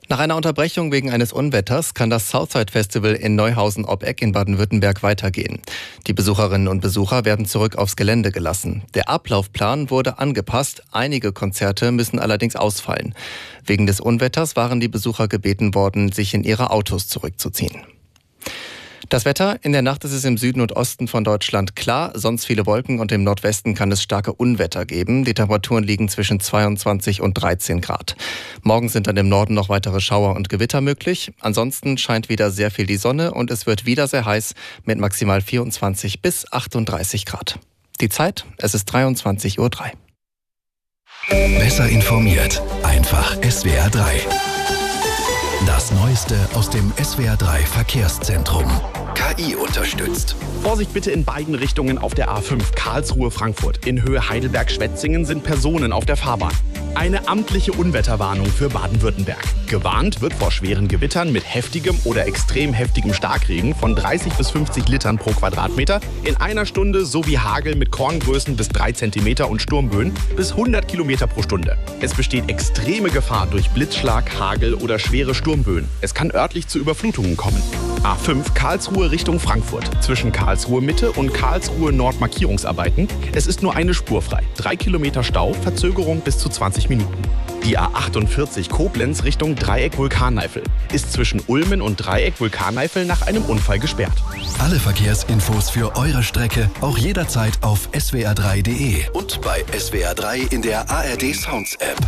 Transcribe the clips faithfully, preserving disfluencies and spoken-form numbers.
Nach einer Unterbrechung wegen eines Unwetters kann das Southside Festival in Neuhausen-ob-Eck in Baden-Württemberg weitergehen. Die Besucherinnen und Besucher werden zurück aufs Gelände gelassen. Der Ablaufplan wurde angepasst, einige Konzerte müssen allerdings ausfallen. Wegen des Unwetters waren die Besucher gebeten worden, sich in ihre Autos zurückzuziehen. Das Wetter: In der Nacht ist es im Süden und Osten von Deutschland klar, sonst viele Wolken und im Nordwesten kann es starke Unwetter geben. Die Temperaturen liegen zwischen zweiundzwanzig und dreizehn Grad. Morgen sind dann im Norden noch weitere Schauer und Gewitter möglich. Ansonsten scheint wieder sehr viel die Sonne und es wird wieder sehr heiß mit maximal vierundzwanzig bis achtunddreißig Grad. Die Zeit: Es ist dreiundzwanzig Uhr drei. Besser informiert, einfach S W R drei. Das Neueste aus dem S W R drei Verkehrszentrum. K I unterstützt. Vorsicht bitte in beiden Richtungen auf der A fünf Karlsruhe-Frankfurt. In Höhe Heidelberg-Schwetzingen sind Personen auf der Fahrbahn. Eine amtliche Unwetterwarnung für Baden-Württemberg. Gewarnt wird vor schweren Gewittern mit heftigem oder extrem heftigem Starkregen von dreißig bis fünfzig Litern pro Quadratmeter in einer Stunde sowie Hagel mit Korngrößen bis drei Zentimeter und Sturmböen bis hundert Kilometer pro Stunde. Es besteht extreme Gefahr durch Blitzschlag, Hagel oder schwere Sturmböen. Es kann örtlich zu Überflutungen kommen. A fünf Karlsruhe Richtung Frankfurt. Zwischen Karlsruhe Mitte und Karlsruhe Nord Markierungsarbeiten. Es ist nur eine Spur frei. Drei Kilometer Stau, Verzögerung bis zu zwanzig Minuten. Die A achtundvierzig Koblenz Richtung Dreieck Vulkaneifel ist zwischen Ulmen und Dreieck Vulkaneifel nach einem Unfall gesperrt. Alle Verkehrsinfos für eure Strecke auch jederzeit auf S W R drei Punkt D E und bei S W R drei in der A R D Sounds App.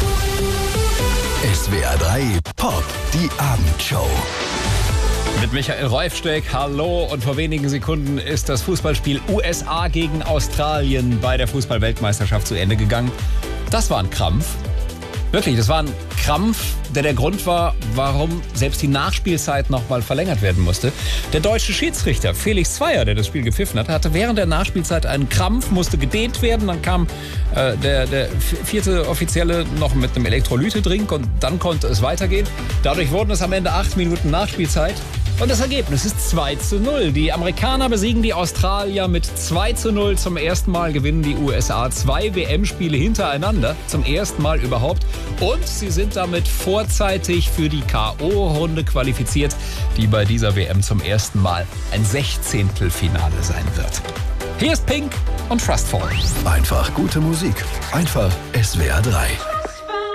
S W R drei Pop, die Abendshow. Mit Michael Reufsteck, hallo. Und vor wenigen Sekunden ist das Fußballspiel U S A gegen Australien bei der Fußball-Weltmeisterschaft zu Ende gegangen. Das war ein Krampf. Wirklich, das war ein Krampf, der der Grund war, warum selbst die Nachspielzeit noch mal verlängert werden musste. Der deutsche Schiedsrichter Felix Zweier, der das Spiel gepfiffen hat, hatte während der Nachspielzeit einen Krampf, musste gedehnt werden. Dann kam äh, der, der vierte Offizielle noch mit einem Elektrolyte-Drink und dann konnte es weitergehen. Dadurch wurden es am Ende acht Minuten Nachspielzeit. Und das Ergebnis ist zwei zu null. Die Amerikaner besiegen die Australier mit zwei zu null. Zum ersten Mal gewinnen die U S A zwei W M-Spiele hintereinander. Zum ersten Mal überhaupt. Und sie sind damit vorzeitig für die K O-Runde qualifiziert, die bei dieser W M zum ersten Mal ein Sechzehntelfinale sein wird. Hier ist Pink und Trustful. Einfach gute Musik. Einfach S W R drei.